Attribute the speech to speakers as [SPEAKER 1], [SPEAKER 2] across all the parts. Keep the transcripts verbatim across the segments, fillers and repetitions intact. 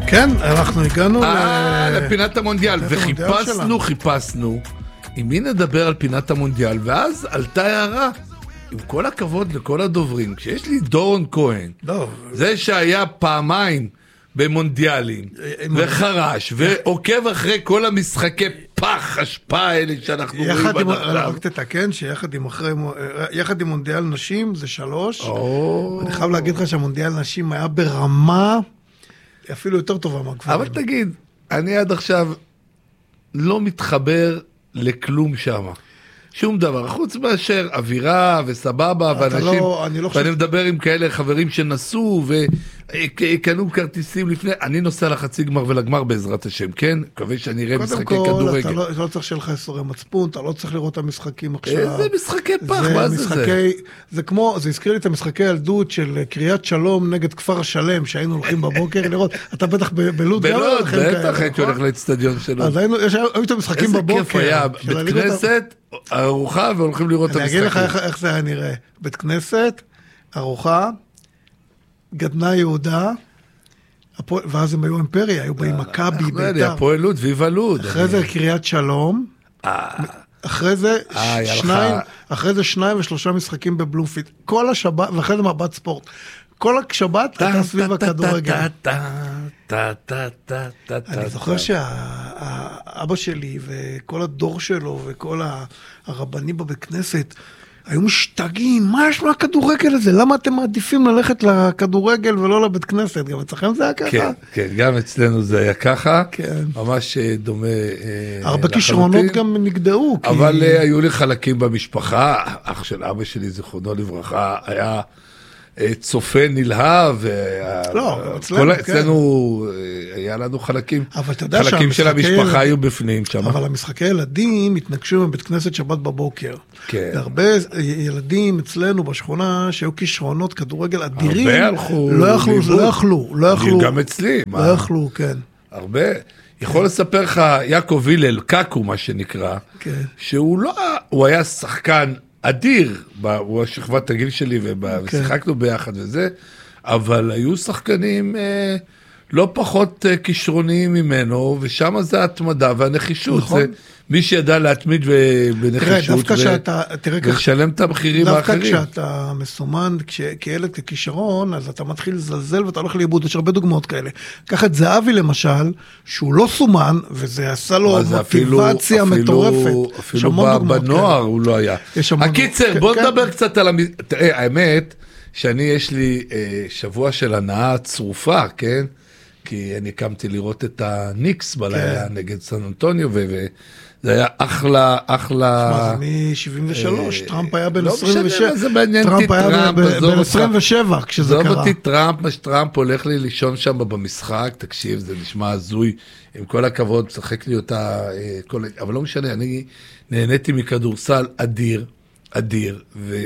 [SPEAKER 1] כן, אנחנו הגענו
[SPEAKER 2] לפינת המונדיאל, וחיפשנו, חיפשנו, עם מי נדבר על פינת המונדיאל, ואז עלתה הערה, עם כל הכבוד לכל הדוברים, כשיש לי דורון כהן, זה שהיה פעמיים במונדיאלים, וחרש, ועוקב אחרי כל המשחקי פח, השפעה האלה שאנחנו רואים בנעליו.
[SPEAKER 1] רק תתקן שיחד עם מונדיאל נשים זה שלוש, אני חייב להגיד לך שהמונדיאל נשים היה ברמה אפילו יותר טובה מהגברים.
[SPEAKER 2] אבל תגיד, אני עד עכשיו לא מתחבר לכלום שם. שום דבר, חוץ מאשר אווירה וסבבה, ואנשים, ואני מדבר עם כאלה חברים שנסעו וקנו כרטיסים לפני, אני נוסע לחצי גמר ולגמר בעזרת השם, כן? מקווה שאני אראה משחקי כדורגל.
[SPEAKER 1] קודם כל, אתה לא צריך שיהיה לך איסורי מצפון, אתה לא צריך לראות את המשחקים עכשיו.
[SPEAKER 2] איזה משחקי פח, מה זה זה?
[SPEAKER 1] זה כמו, זה הזכיר לי את המשחקי ילדות של קריית שלום נגד כפר שלם, שהיינו הולכים בבוקר לראות, אתה בטח בלוד.
[SPEAKER 2] בלוד, בטח הייתי הולך לאצטדיון שלו.
[SPEAKER 1] אז היו את המשחקים בבוקר.
[SPEAKER 2] איזה כיף היה, בית כנסת, ארוחה, והולכים לראות את המשחקים.
[SPEAKER 1] אני אגיד לך איך זה היה נראה. בית כנסת, ארוחה, גדנה יהודה, ואז הם היו אימפריה, היו באים מכבי, ביתר.
[SPEAKER 2] הפועל לוד, ויבה לוד.
[SPEAKER 1] אחרי זה קריית שלום, אחרי זה שניים, אחרי זה שניים ושלושה משחקים בבלומפילד. כל השבת, ואחרי זה מבט ספורט. כל השבת הייתה סביב הכדורגל. אני זוכר שהאבא שלי וכל הדור שלו וכל הרבנים בבית כנסת היו משתגעים, מה יש מהכדורגל הזה? למה אתם מעדיפים ללכת לכדורגל ולא לבית כנסת? גם אצלכם זה היה ככה?
[SPEAKER 2] כן, כן, גם אצלנו זה היה ככה, ממש דומה לחלוטין.
[SPEAKER 1] הרבה כישרונות גם נגדעו.
[SPEAKER 2] אבל היו לי חלקים במשפחה, אח של אבא שלי, זכרונו לברכה, היה צופה נלהב, אצלנו היה לנו חלקים, חלקים של המשפחה היו בפנים שם.
[SPEAKER 1] אבל המשחקי ילדים התנגשו בבית כנסת שבת בבוקר. והרבה ילדים אצלנו בשכונה שהיו כישרונות כדורגל אדירים,
[SPEAKER 2] הרבה הלכו,
[SPEAKER 1] לא יכלו, לא יכלו, לא יכלו.
[SPEAKER 2] גם אצלי.
[SPEAKER 1] לא יכלו, כן.
[SPEAKER 2] הרבה. יכול לספר לך, יעקב הלל, קקו מה שנקרא, שהוא לא, הוא היה שחקן אדיר, הוא השכבת הגיל שלי, ושיחקנו ביחד וזה, אבל היו שחקנים לא פחות כישרוניים ממנו, ושם זה ההתמדה והנחישות. מי שידע להתמיד בנחישות, ולשלם את המחירים האחרים.
[SPEAKER 1] דווקא כשאתה מסומן כילד ככישרון, אז אתה מתחיל לזלזל ואתה הולך לאיבוד, יש הרבה דוגמאות כאלה. קח את זהבי למשל, שהוא לא סומן, וזה עשה לו מוטיבציה מטורפת.
[SPEAKER 2] אפילו בנוער הוא לא היה. הקיצר, בוא נדבר קצת על... תראה, האמת, שאני יש לי שבוע של הנאה צרופה, כן? כי אני קמתי לראות את הניקס בלילה נגד סן אנטוניו, וזה היה אחלה, אחלה...
[SPEAKER 1] מה, זה מ-שבעים ושלוש, טראמפ היה בן עשרים ושבע.
[SPEAKER 2] לא משנה, זה מעניין אותי טראמפ.
[SPEAKER 1] טראמפ היה בן עשרים ושבע כשזה קרה.
[SPEAKER 2] זוב אותי טראמפ, מה שטראמפ הולך לי לישון שם במשחק, תקשיב, זה נשמע הזוי, עם כל הכבוד, משחק לי אותה, אבל לא משנה, אני נהניתי מכדורסל אדיר, אדיר,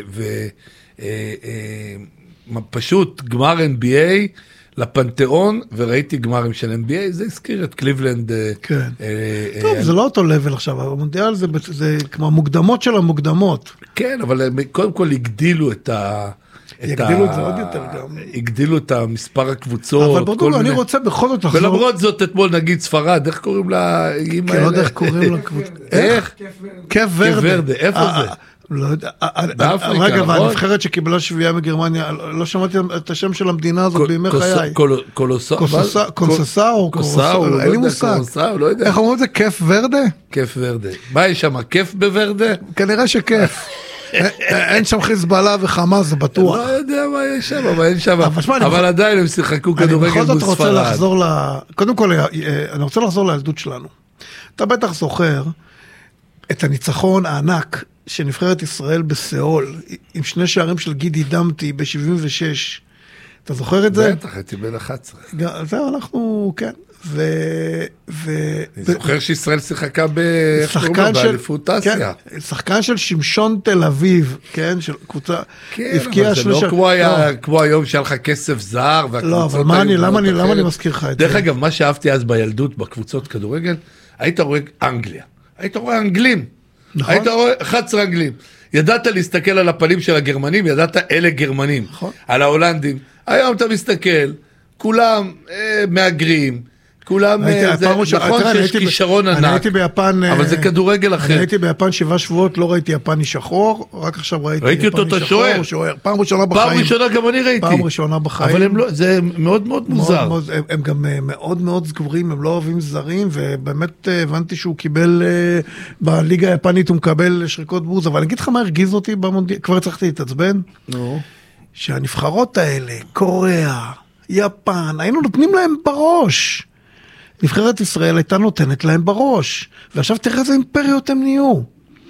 [SPEAKER 2] ופשוט גמר אן בי איי, לפנתיאון, וראיתי גמרים של אן בי איי, זה הזכיר את קליבלנד.
[SPEAKER 1] כן. טוב, זה לא אותו לבל עכשיו, המונדיאל זה כמו המוקדמות של המוקדמות.
[SPEAKER 2] כן, אבל קודם כל הגדילו את ה...
[SPEAKER 1] הגדילו את זה עוד יותר גם.
[SPEAKER 2] הגדילו את המספר הקבוצות.
[SPEAKER 1] אבל בודו, אני רוצה בכל זאת לחזור...
[SPEAKER 2] ולמרות זאת, אתמול נגיד ספרד, איך קוראים לה...
[SPEAKER 1] כן, לא יודע איך קוראים לה קבוצה. איך? כיף ורדה.
[SPEAKER 2] איפה זה?
[SPEAKER 1] לא יודע, רגע, והנבחרת שקיבלה שביעה מגרמניה, לא שמעתי את השם של המדינה הזאת בימי חיי. קולוסאו, קולוסאו, אין לי מושג. איך אומרים את זה? כיף ורדה?
[SPEAKER 2] כיף ורדה. מה יש שם? כיף בוורדה?
[SPEAKER 1] כנראה שכיף. אין שם חיזבאללה וחמאס, זה בטוח.
[SPEAKER 2] לא יודע מה יש שם, אבל אין שם. אבל עדיין הם שיחקו כדורגל מול ספרד.
[SPEAKER 1] אני בכל זאת רוצה לחזור ל... קודם כל, אני רוצה לחזור לילדות שלנו. אתה בטח זוכר את הניצחון הענק של נבחרת ישראל בסיאול, עם שני שערים של גידי דמתי ב-שבעים ושש. אתה זוכר את זה?
[SPEAKER 2] בטח, הייתי בן אחת עשרה.
[SPEAKER 1] זהו, אנחנו, כן. ו...
[SPEAKER 2] אני זוכר שישראל שיחקה באליפות אסיה.
[SPEAKER 1] שחקן של שמשון תל אביב, כן, של קבוצה...
[SPEAKER 2] כן, אבל זה לא כמו היום שהיה לך כסף זר,
[SPEAKER 1] לא, אבל למה אני מזכיר לך את זה?
[SPEAKER 2] דרך אגב, מה שאהבתי אז בילדות, בקבוצות כדורגל, היית רואה אנגליה. היית רואה אנגלים. נכון. היית רואה אחד עשר אנגלים. ידעת להסתכל על הפנים של הגרמנים, ידעת אלה גרמנים. נכון. על ההולנדים. היום אתה מסתכל, כולם אה, מאגרים, כולם, אה, זה, נכון שיש כישרון ענק,
[SPEAKER 1] אני הייתי ביפן,
[SPEAKER 2] אבל זה כדורגל אחר.
[SPEAKER 1] אני הייתי ביפן שבעה שבועות, לא ראיתי יפני שחור, רק עכשיו ראיתי
[SPEAKER 2] ראיתי אותו, אתה שוער.
[SPEAKER 1] פעם ראשונה בחיים.
[SPEAKER 2] פעם ראשונה גם אני ראיתי.
[SPEAKER 1] פעם ראשונה בחיים.
[SPEAKER 2] אבל הם לא, זה מאוד מאוד מוזר.
[SPEAKER 1] מאוד, הם, הם גם מאוד מאוד סגורים, הם לא אוהבים זרים, ובאמת הבנתי שהוא קיבל, בליגה היפנית הוא מקבל שריקות בוז, אבל אני אגיד לך מה הרגיז אותי במונדיאל, כבר הצלחתי להתעצבן,
[SPEAKER 2] נו.
[SPEAKER 1] שהנבחרות האלה, קוריאה, יפן, היינו נותנים להם בראש. נבחרת ישראל הייתה נותנת להם בראש, ועכשיו תראה איזה אימפריות הם נהיו.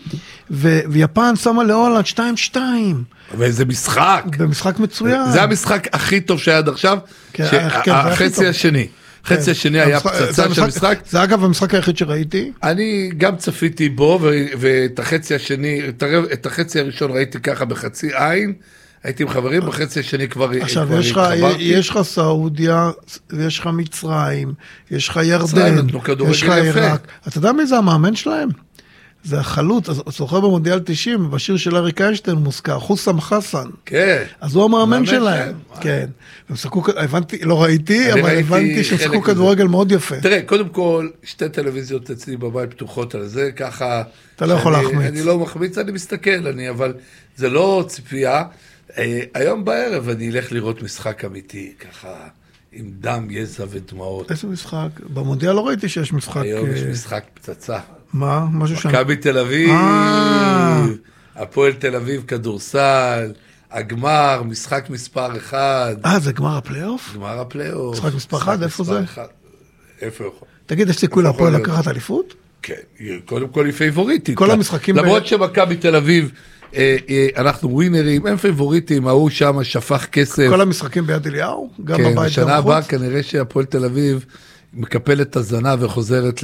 [SPEAKER 1] ו- ויפן שמה להולנד שתיים שתיים.
[SPEAKER 2] וזה משחק.
[SPEAKER 1] במשחק מצוין.
[SPEAKER 2] זה המשחק הכי טוב שהיה עד עכשיו,
[SPEAKER 1] כן,
[SPEAKER 2] שה-
[SPEAKER 1] כן,
[SPEAKER 2] החצי השני. חצי
[SPEAKER 1] כן.
[SPEAKER 2] השני היה
[SPEAKER 1] המשחק-
[SPEAKER 2] פצצה
[SPEAKER 1] זה
[SPEAKER 2] של
[SPEAKER 1] המשחק-
[SPEAKER 2] משחק.
[SPEAKER 1] זה אגב המשחק היחיד שראיתי.
[SPEAKER 2] אני גם צפיתי בו, ו- ואת החצי השני, את הר- את החצי הראשון ראיתי ככה בחצי עין, הייתי עם חברים, בחצי השני כבר
[SPEAKER 1] עכשיו,
[SPEAKER 2] כבר
[SPEAKER 1] יש לך,
[SPEAKER 2] התחברתי.
[SPEAKER 1] יש לך סעודיה, יש לך מצרים, יש לך ירדן,
[SPEAKER 2] מצרים נתנו כדורגל
[SPEAKER 1] יש לך
[SPEAKER 2] יפה.
[SPEAKER 1] עיראק. אתה יודע מי זה המאמן שלהם? זה החלוץ, זוכר במונדיאל תשעים, בשיר של אריק איינשטיין מוזכר, חוסם חסן.
[SPEAKER 2] כן.
[SPEAKER 1] אז הוא המאמן
[SPEAKER 2] מאמן
[SPEAKER 1] שלהם.
[SPEAKER 2] שלהם.
[SPEAKER 1] כן. הם שחקו, הבנתי, לא ראיתי,
[SPEAKER 2] אני
[SPEAKER 1] אבל
[SPEAKER 2] ראיתי
[SPEAKER 1] הבנתי שהם
[SPEAKER 2] חלק
[SPEAKER 1] שחקו
[SPEAKER 2] מזה.
[SPEAKER 1] כדורגל מאוד יפה.
[SPEAKER 2] תראה, קודם כל, שתי טלוויזיות אצלי בבית פתוחות על זה, ככה...
[SPEAKER 1] אתה לא יכול
[SPEAKER 2] שאני-
[SPEAKER 1] להחמיץ.
[SPEAKER 2] אני לא מחמיץ, אני מסתכל, אני, אבל זה לא ציפייה. אה, היום בערב אני אלך לראות משחק אמיתי, ככה, עם דם, יזע ודמעות.
[SPEAKER 1] איזה משחק? במונדיאל לא ראיתי שיש משחק...
[SPEAKER 2] היום יש
[SPEAKER 1] אה,
[SPEAKER 2] משחק פצצה.
[SPEAKER 1] מה? משהו שם?
[SPEAKER 2] מכבי תל אביב,
[SPEAKER 1] אה.
[SPEAKER 2] הפועל תל אביב, כדורסל, הגמר, משחק מספר אחד,
[SPEAKER 1] אה, זה גמר הפלייאוף?
[SPEAKER 2] גמר הפלייאוף.
[SPEAKER 1] משחק מספר אחד, איפה
[SPEAKER 2] מספר
[SPEAKER 1] זה?
[SPEAKER 2] אחד. איפה יכול?
[SPEAKER 1] תגיד, יש סיכוי
[SPEAKER 2] יכול
[SPEAKER 1] להפועל
[SPEAKER 2] להיות.
[SPEAKER 1] לקחת אליפות?
[SPEAKER 2] כן, קודם כל היא פייבוריטית.
[SPEAKER 1] כל המשחקים
[SPEAKER 2] למרות
[SPEAKER 1] ב-
[SPEAKER 2] שמכבי תל אביב, אה, אה, אנחנו ווינרים, הם פייבוריטים, ההוא שם שפך כסף.
[SPEAKER 1] כל המשחקים ביד אליהו? גם
[SPEAKER 2] כן,
[SPEAKER 1] בבית,
[SPEAKER 2] בשנה
[SPEAKER 1] גם
[SPEAKER 2] הבאה
[SPEAKER 1] בחוץ?
[SPEAKER 2] כנראה שהפועל תל אביב מקפלת את הזנב וחוזרת ל-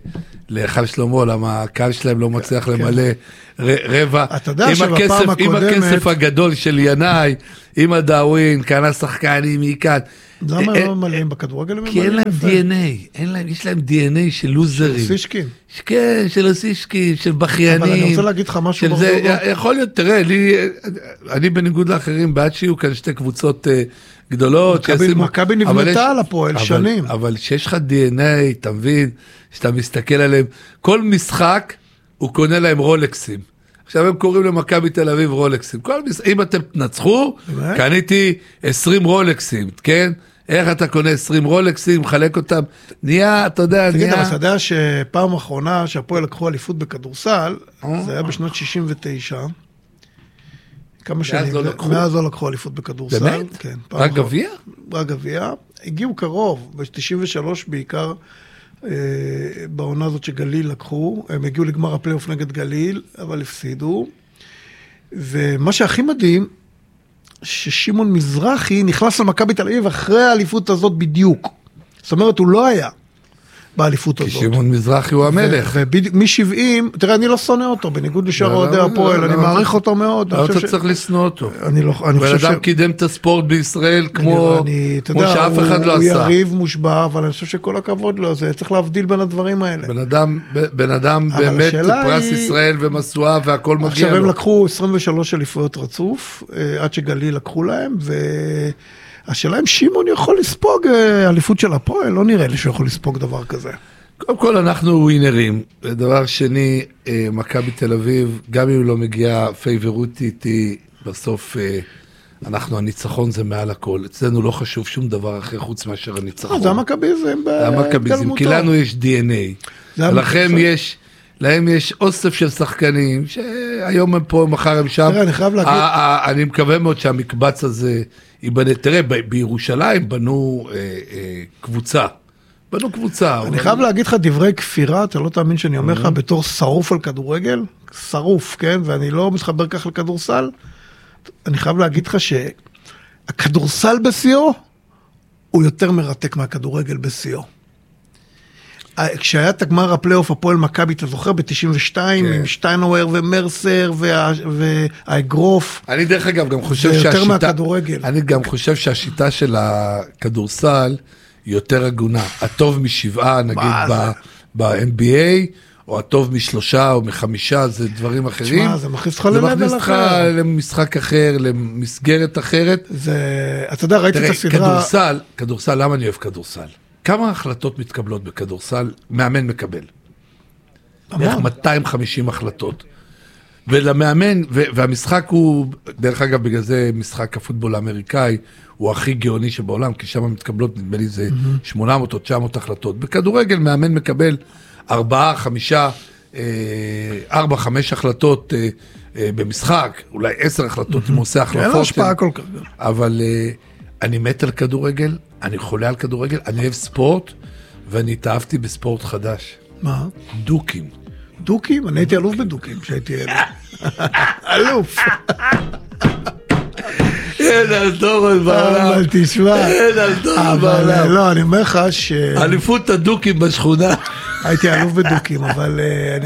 [SPEAKER 2] להיכל שלמה, למה הקהל שלהם לא מצליח למלא ר- רבע.
[SPEAKER 1] אתה יודע
[SPEAKER 2] עם
[SPEAKER 1] שבפעם
[SPEAKER 2] הכסף- עם
[SPEAKER 1] הקודמת-
[SPEAKER 2] הכסף הגדול של ינאי, עם הדאווין, כאן השחקנים מכאן.
[SPEAKER 1] למה
[SPEAKER 2] אה,
[SPEAKER 1] הם לא ממלאים בכדורגל? הם
[SPEAKER 2] כי אין
[SPEAKER 1] ממלאים
[SPEAKER 2] להם
[SPEAKER 1] יפה.
[SPEAKER 2] די אן איי, אין להם, יש להם די אן איי של לוזרים.
[SPEAKER 1] סישקין.
[SPEAKER 2] כן, של הסישקי, של בכיינים.
[SPEAKER 1] אבל אני רוצה להגיד לך משהו
[SPEAKER 2] של זה,
[SPEAKER 1] ברור.
[SPEAKER 2] יכול להיות, תראה, לי, אני בניגוד לאחרים, בעד שיהיו כאן שתי קבוצות אה, גדולות.
[SPEAKER 1] מכבי-
[SPEAKER 2] שישימו-
[SPEAKER 1] מכבי
[SPEAKER 2] אבל
[SPEAKER 1] נבנתה
[SPEAKER 2] יש-
[SPEAKER 1] על הפועל
[SPEAKER 2] אבל-
[SPEAKER 1] שנים.
[SPEAKER 2] אבל שיש לך די אן איי, אתה מבין, שאתה מסתכל עליהם, כל משחק הוא קונה להם רולקסים. עכשיו הם קוראים למכבי תל אביב רולקסים. כל מש... אם אתם תנצחו,
[SPEAKER 1] באמת?
[SPEAKER 2] קניתי עשרים רולקסים, כן? איך אתה קונה עשרים רולקסים, מחלק אותם, נהיה, אתה יודע,
[SPEAKER 1] תגיד,
[SPEAKER 2] נהיה...
[SPEAKER 1] אבל אתה יודע שפעם אחרונה שהפועל לקחו אליפות בכדורסל, זה היה בשנות שישים ותשע. כמה שנים?
[SPEAKER 2] לא לקחו?
[SPEAKER 1] מאז לא לקחו אליפות בכדורסל.
[SPEAKER 2] באמת?
[SPEAKER 1] כן. פעם
[SPEAKER 2] רק
[SPEAKER 1] אחרונה.
[SPEAKER 2] גביע?
[SPEAKER 1] רק גביע. הגיעו קרוב, ב-תשעים ושלוש בעיקר, אה, בעונה הזאת שגליל לקחו. הם הגיעו לגמר הפלייאוף נגד גליל, אבל הפסידו. ומה שהכי מדהים, ששמעון מזרחי נכנס למכבי תל אביב אחרי האליפות הזאת בדיוק. זאת אומרת, הוא לא היה באליפות
[SPEAKER 2] כי
[SPEAKER 1] הזאת.
[SPEAKER 2] שמעון מזרחי הוא המלך.
[SPEAKER 1] ומ-שבעים, תראה, אני לא שונא אותו, בניגוד לשאר
[SPEAKER 2] לא,
[SPEAKER 1] אוהדי
[SPEAKER 2] לא,
[SPEAKER 1] הפועל,
[SPEAKER 2] לא,
[SPEAKER 1] אני
[SPEAKER 2] לא,
[SPEAKER 1] מעריך
[SPEAKER 2] לא.
[SPEAKER 1] אותו מאוד. אני
[SPEAKER 2] לא
[SPEAKER 1] חושב
[SPEAKER 2] אתה
[SPEAKER 1] ש-
[SPEAKER 2] צריך לשנוא אותו.
[SPEAKER 1] אני לא, אני
[SPEAKER 2] בן
[SPEAKER 1] חושב
[SPEAKER 2] אדם
[SPEAKER 1] ש...
[SPEAKER 2] קידם את הספורט בישראל כמו
[SPEAKER 1] אני- אתה
[SPEAKER 2] כמו
[SPEAKER 1] יודע,
[SPEAKER 2] שאף
[SPEAKER 1] הוא-
[SPEAKER 2] אחד לא
[SPEAKER 1] הוא
[SPEAKER 2] עשה.
[SPEAKER 1] יריב מושבע, אבל אני חושב שכל הכבוד לו, זה צריך להבדיל בין הדברים האלה.
[SPEAKER 2] בן אדם, בן אדם
[SPEAKER 1] אבל
[SPEAKER 2] באמת
[SPEAKER 1] השאלה
[SPEAKER 2] פרס
[SPEAKER 1] היא-
[SPEAKER 2] ישראל ומשואה והכל מגיע
[SPEAKER 1] עכשיו הם
[SPEAKER 2] לו.
[SPEAKER 1] לקחו עשרים ושלוש אליפויות רצוף, אה, עד שגליל לקחו להם, והשאלה אם שמעון יכול לספוג אה, אליפות של הפועל, לא נראה לי שהוא יכול לספוג דבר כזה.
[SPEAKER 2] קודם כל אנחנו ווינרים. דבר שני, אה, מכבי תל אביב, גם אם לא מגיעה פייברוטית, היא בסוף אה, אנחנו, הניצחון זה מעל הכל. אצלנו לא חשוב שום דבר אחר חוץ מאשר הניצחון.
[SPEAKER 1] אה, זה המכביזם
[SPEAKER 2] זה המכביזם, כי לנו יש די אן איי.
[SPEAKER 1] זה
[SPEAKER 2] לכם
[SPEAKER 1] המכביזם.
[SPEAKER 2] יש, להם יש אוסף של שחקנים, שהיום הם פה, מחר הם שם.
[SPEAKER 1] תראה, אני חייב להגיד-
[SPEAKER 2] ה- ה- אני מקווה מאוד שהמקבץ הזה ייבנה. תראה, ב- בירושלים בנו אה, אה, קבוצה. בנו קבוצה.
[SPEAKER 1] אני
[SPEAKER 2] אבל-
[SPEAKER 1] חייב להגיד לך דברי כפירה, אתה לא תאמין שאני אומר לך בתור שרוף על כדורגל, שרוף, כן? ואני לא מתחבר כך לכדורסל. אני חייב להגיד לך שהכדורסל בשיאו הוא יותר מרתק מהכדורגל בשיאו. כשהיה את הגמר הפלייאוף הפועל מכבי, אתה זוכר ב-תשעים ושתיים,
[SPEAKER 2] כן.
[SPEAKER 1] עם שטיינאוור ומרסר וה- והאגרוף,
[SPEAKER 2] אני דרך אגב גם חושב
[SPEAKER 1] זה יותר
[SPEAKER 2] שהשיטה...
[SPEAKER 1] מהכדורגל.
[SPEAKER 2] אני גם חושב שהשיטה של הכדורסל היא יותר הגונה. הטוב משבעה, נגיד
[SPEAKER 1] מה זה?
[SPEAKER 2] ב-אן בי איי, או הטוב משלושה או מחמישה, זה דברים אחרים.
[SPEAKER 1] תשמע, זה מכניס לך ללבל אחר.
[SPEAKER 2] זה מכניס לך למשחק אחר, למסגרת אחרת.
[SPEAKER 1] זה, אתה יודע, ראיתי
[SPEAKER 2] תראה,
[SPEAKER 1] את הסדרה...
[SPEAKER 2] כדורסל, כדורסל, למה אני אוהב כדורסל? כמה החלטות מתקבלות בכדורסל, מאמן מקבל? בערך מאתיים וחמישים החלטות. ולמאמן, והמשחק הוא, דרך אגב, בגלל זה משחק הפוטבול האמריקאי, הוא הכי גאוני שבעולם, כי שם מתקבלות, נדמה לי זה שמונה מאות או תשע מאות החלטות. בכדורגל, מאמן מקבל ארבעה, חמישה, ארבע, חמש החלטות במשחק, אולי עשר החלטות, אם הוא עושה החלפות.
[SPEAKER 1] אין לו השפעה כל כך.
[SPEAKER 2] אבל אני מת על כדורגל, אני חולה על כדורגל, אני אוהב ספורט, ואני התאהבתי בספורט חדש.
[SPEAKER 1] מה?
[SPEAKER 2] דוקים.
[SPEAKER 1] דוקים? אני הייתי אלוף בדוקים כשהייתי ילד. אלוף.
[SPEAKER 2] אין על דורון בעולם.
[SPEAKER 1] אבל תשמע.
[SPEAKER 2] אין על דורון בעולם.
[SPEAKER 1] אבל לא, אני אומר לך ש...
[SPEAKER 2] אליפות הדוקים בשכונה.
[SPEAKER 1] הייתי אלוף בדוקים, אבל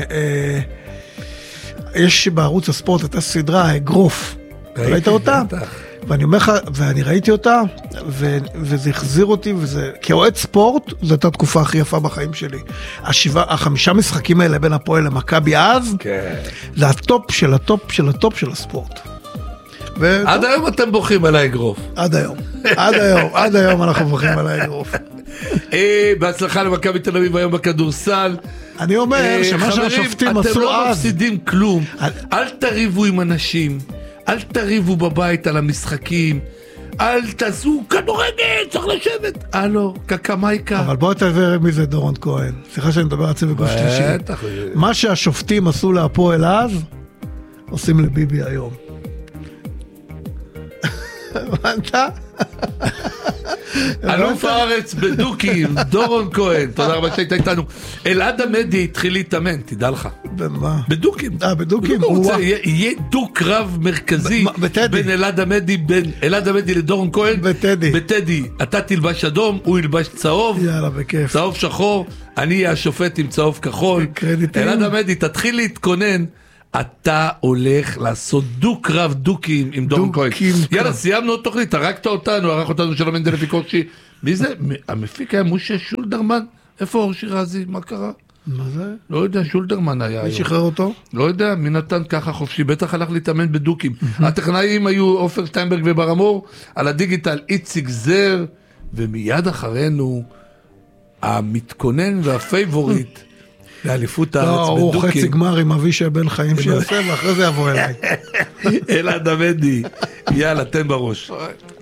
[SPEAKER 1] יש בערוץ הספורט, הייתה סדרה, אגרוף. ראית אותה? ואני אומר לך, ואני ראיתי אותה, וזה החזיר אותי, וזה, כאוהד ספורט, זו הייתה התקופה הכי יפה בחיים שלי. השבעה, החמישה משחקים האלה בין הפועל למכבי אז, זה הטופ של הטופ של הטופ של הספורט.
[SPEAKER 2] עד היום אתם בוכים על האגרוף.
[SPEAKER 1] עד היום, עד היום, עד היום אנחנו בוכים על האגרוף.
[SPEAKER 2] בהצלחה למכבי תל אביב היום בכדורסל.
[SPEAKER 1] אני אומר שמה שהשופטים עשו אז...
[SPEAKER 2] חברים, אתם לא מפסידים כלום. אל תריבו עם אנשים. אל תריבו בבית על המשחקים, אל תעשו כדורגל, צריך לשבת. הלו, קקמייקה.
[SPEAKER 1] אבל בוא תעבר מי זה דורון כהן. סליחה שאני מדבר על צוות גוש שלישי. מה שהשופטים עשו להפועל אז, עושים לביבי היום. הבנת?
[SPEAKER 2] אלוף הארץ בדוקים, דורון כהן, תודה רבה שהיית איתנו. אלעד עמדי התחיל להתאמן, תדע לך.
[SPEAKER 1] במה?
[SPEAKER 2] בדוקים.
[SPEAKER 1] אה, בדוקים?
[SPEAKER 2] יהיה דוק רב מרכזי בין אלעד עמדי, בין אלעד עמדי לדורון כהן.
[SPEAKER 1] בטדי.
[SPEAKER 2] בטדי. אתה תלבש אדום, הוא ילבש צהוב.
[SPEAKER 1] יאללה, בכיף.
[SPEAKER 2] צהוב שחור, אני אהיה השופט עם צהוב כחול.
[SPEAKER 1] קרדיטים.
[SPEAKER 2] אלעד עמדי, תתחיל להתכונן. אתה הולך לעשות דוק רב דוקים עם דורון כהן. יאללה, סיימנו עוד תוכנית, הרגת אותנו, ערך אותנו שלום מנדלף קורשי. מי זה? המפיק היה משה שולדרמן? איפה אורשי רזי? מה קרה?
[SPEAKER 1] מה זה?
[SPEAKER 2] לא יודע, שולדרמן היה.
[SPEAKER 1] מי שחרר אותו?
[SPEAKER 2] לא יודע, מי נתן ככה חופשי, בטח הלך להתאמן בדוקים. הטכנאים היו אופר שטיינברג וברמור, על הדיגיטל איציק זר, ומיד אחרינו המתכונן והפייבוריט, לאליפות הארץ בדוקים.
[SPEAKER 1] הוא חצי גמר עם אבישי בן חיים שיעשה, ואחרי זה יבוא אליי.
[SPEAKER 2] אלעד עמדי, יאללה, תן בראש.